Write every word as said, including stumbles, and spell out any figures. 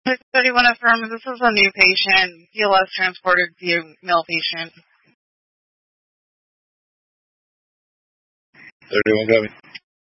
thirty-one affirm, this is a new patient, P L S transported via male patient. thirty-one coming.